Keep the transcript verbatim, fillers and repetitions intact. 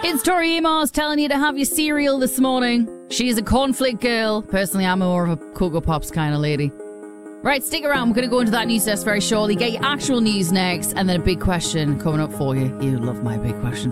It's Tori Amos telling you to have your cereal this morning. She's a cornflake girl. Personally, I'm more of a Cocoa Pops kind of lady. Right, stick around. We're going to go into that news desk very shortly. Get your actual news next, and then a big question coming up for you. You love my big questions.